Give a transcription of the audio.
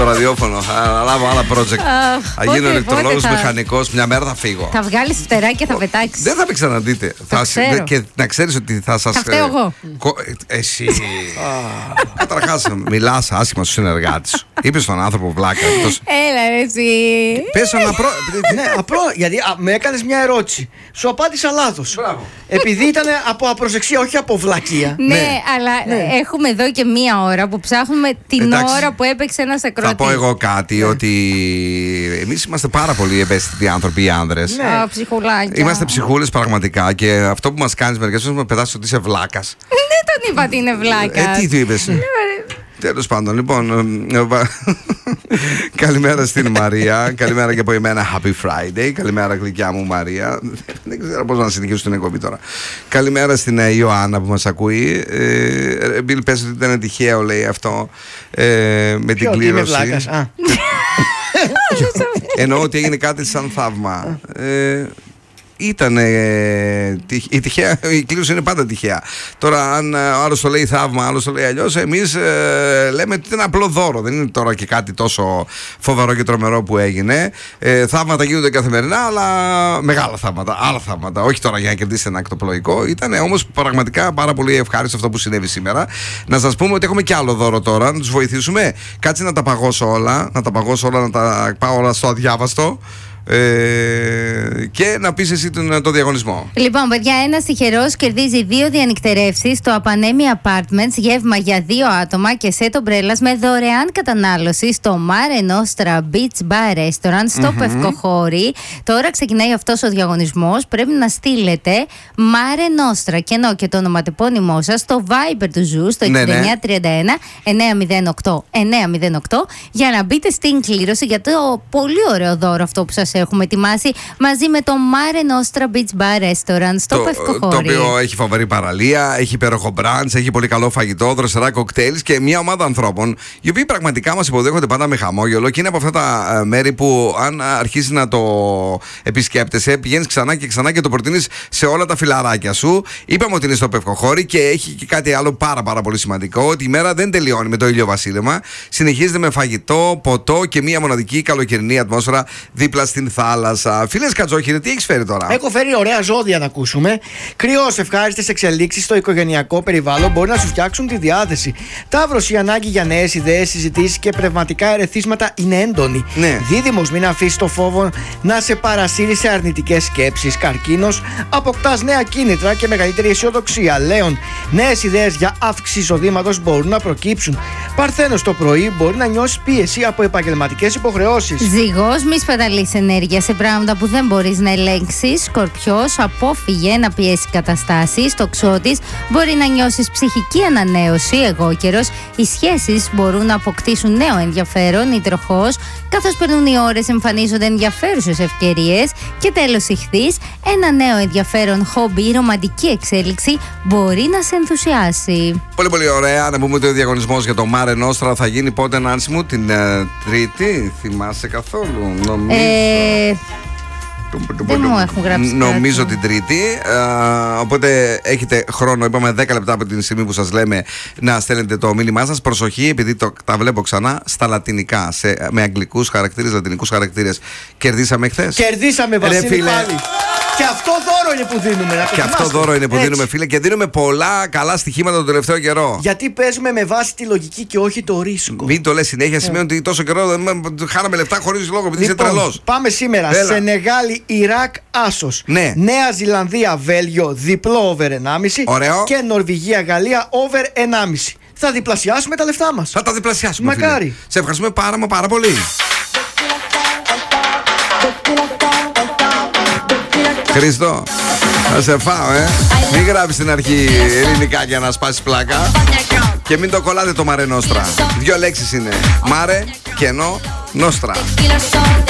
το ραδιόφωνο. Θα λάβω άλλα project. Θα γίνω ηλεκτρολόγος, μηχανικός. Μια μέρα θα φύγω. Θα βγάλεις φτερά και θα πετάξεις. Δεν θα με ξαναδείτε. Και να ξέρεις ότι θα σας. Θα φταίω εγώ. Εσύ. Καταρχάς, μιλάς άσχημα στους συνεργάτες σου. Είπες στον άνθρωπο βλάκα. Έλα, εσύ. Πες ένα Ναι, απλό, γιατί με έκανες μια ερώτηση. Σου απάντησα λάθος. Επειδή ήταν από απροσεξία, όχι από βλακεία. Ναι, αλλά έχουμε εδώ και μία ώρα που ψάχνουμε την ώρα που έπαιξε ένας ακροατής. Θα πω εγώ κάτι, ότι εμείς είμαστε πάρα πολύ ευαίσθητοι άνθρωποι οι άνδρες. Ναι, ψυχουλάκια. Είμαστε ψυχούλες πραγματικά και αυτό που μας κάνεις μερικές φορές με πετάσεις ότι είσαι βλάκας. Δεν τον είπα ότι είναι βλάκας. Τι του είπες? Τέλος πάντων, λοιπόν, καλημέρα στην Μαρία. Καλημέρα και από εμένα, Happy Friday. Καλημέρα, γλυκιά μου Μαρία. Δεν ξέρω πώς να συνεχίσω την εκπομπή τώρα. Καλημέρα στην Ιωάννα που μας ακούει. Μπιλ, πες ότι ήταν τυχαίο, λέει αυτό, με την κλήρωση. Είμαι βλάκας. Εννοώ ότι έγινε κάτι σαν θαύμα. Ήταν η κλήρωση είναι πάντα τυχαία. Τώρα, αν ο άλλος το λέει θαύμα, άλλος το λέει αλλιώς, εμείς λέμε ότι είναι απλό δώρο. Δεν είναι τώρα και κάτι τόσο φοβερό και τρομερό που έγινε. Θαύματα γίνονται καθημερινά, αλλά μεγάλα θαύματα, άλλα θαύματα. Όχι τώρα για να κερδίσετε ένα ακτοπλοϊκό. Ήταν όμως πραγματικά πάρα πολύ ευχάριστο αυτό που συνέβη σήμερα. Να σας πούμε ότι έχουμε και άλλο δώρο τώρα, να τους βοηθήσουμε. Κάτσε να τα παγώσω όλα, να τα πάω όλα στο αδιάβαστο. Και να πεις εσύ το διαγωνισμό. Λοιπόν, παιδιά, ένας τυχερός κερδίζει 2 διανυκτερεύσεις στο Απανέμι Apartments, γεύμα για 2 άτομα και σετ ομπρέλας με δωρεάν κατανάλωση στο Mare Nostra Beach Bar Restaurant στο Πευκοχώρι. Τώρα ξεκινάει αυτός ο διαγωνισμός. Πρέπει να στείλετε Mare Nostra και το ονοματεπώνυμό σας στο Viber του Ζου στο 6931 908 908 για να μπείτε στην κλήρωση για το πολύ ωραίο δώρο αυτό που σας έχουμε ετοιμάσει μαζί με το Mare Nostra Beach Bar Restaurant στο Πευκοχώρι. Το οποίο έχει φοβερή παραλία, έχει υπέροχο μπραντς, έχει πολύ καλό φαγητό, δροσερά κοκτέιλς και μια ομάδα ανθρώπων οι οποίοι πραγματικά μας υποδέχονται πάντα με χαμόγελο και είναι από αυτά τα μέρη που αν αρχίσεις να το επισκέπτεσαι, πηγαίνεις ξανά και ξανά και το προτείνεις σε όλα τα φιλαράκια σου. Είπαμε ότι είναι στο Πευκοχώρι και έχει και κάτι άλλο πάρα πολύ σημαντικό, ότι η μέρα δεν τελειώνει με το ηλιοβασίλεμα. Συνεχίζεται με φαγητό, ποτό και μια μοναδική καλοκαιρινή ατμόσφαιρα δίπλα στην θάλασσα. Φίλες Κατζόχυρε, τι έχεις φέρει τώρα? Έχω φέρει ωραία ζώδια να ακούσουμε. Κρυός, ευχάριστες εξελίξεις στο οικογενειακό περιβάλλον μπορεί να σου φτιάξουν τη διάθεση. Ταύρος, η ανάγκη για νέες ιδέες, συζητήσεις και πνευματικά ερεθίσματα είναι έντονη. Ναι. Δίδυμος, μην αφήσεις το φόβο να σε παρασύρει σε αρνητικές σκέψεις. Καρκίνος, αποκτάς νέα κίνητρα και μεγαλύτερη αισιοδοξία. Λέων, νέες ιδέες για αύξηση εισοδήματος μπορούν να προκύψουν. Παρθένος, το πρωί μπορεί να νιώσεις πίεση από επαγγελματικές υποχρεώσεις. Ζυγός, μη σπαταλείς ενέργεια σε πράγματα που δεν μπορείς να ελέγξεις. Σκορπιός, απόφυγε να πιέσει καταστάσεις. Τοξότης, μπορεί να νιώσεις ψυχική ανανέωση. Αιγόκερος, οι σχέσεις μπορούν να αποκτήσουν νέο ενδιαφέρον. Υδροχόος, καθώς περνούν οι ώρες εμφανίζονται ενδιαφέρουσες ευκαιρίες. Και τέλος Ιχθύς, ένα νέο ενδιαφέρον χόμπι ή ρομαντική εξέλιξη μπορεί να σε ενθουσιάσει. Πολύ ωραία. Να πούμε ότι ο διαγωνισμός για το Mare Nostra θα γίνει πότε, Νάνση μου? Την Τρίτη? Θυμάσαι καθόλου? Δεν μου έχουν γράψει. Νομίζω την Τρίτη. Οπότε έχετε χρόνο, είπαμε 10 λεπτά από την στιγμή που σας λέμε να στέλνετε το μήνυμά σας. Προσοχή, επειδή τα βλέπω ξανά στα λατινικά, με αγγλικούς χαρακτήρες, λατινικούς χαρακτήρες. Κερδίσαμε χθες. Κερδίσαμε, Βασίλη, πάλι. Και αυτό δώρο είναι που δίνουμε. Και αυτό δώρο είναι που δίνουμε, φίλε. Και δίνουμε πολλά καλά στοιχήματα τον τελευταίο καιρό. Γιατί παίζουμε με βάση τη λογική και όχι το ρίσκο. Μην το λες συνέχεια, σημαίνει ότι τόσο καιρό χάναμε λεφτά χωρίς λόγο, επειδή είσαι τρελός. Πάμε σήμερα. Σενεγάλη, Ιράκ, άσος. Ναι. Νέα Ζηλανδία, Βέλγιο, διπλό over 1,5. Ωραίο. Και Νορβηγία, Γαλλία, over 1,5. Θα διπλασιάσουμε τα λεφτά μας. Θα τα διπλασιάσουμε. Μακάρι. Φίλε. Σε ευχαριστούμε πάρα πολύ. Χρήστο, θα σε φάω, Μην γράψεις στην αρχή ελληνικά για να σπάσεις πλάκα. Και μην το κολλάτε το Mare Nostra. 2 λέξεις είναι. Mare, κενό, Nostra.